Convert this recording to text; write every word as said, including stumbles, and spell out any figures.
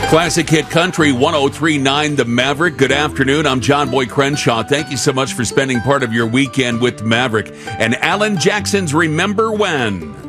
Classic Hit Country one oh three point nine The Maverick. Good afternoon. I'm John Boy Crenshaw. Thank you so much for spending part of your weekend with Maverick and Alan Jackson's Remember When.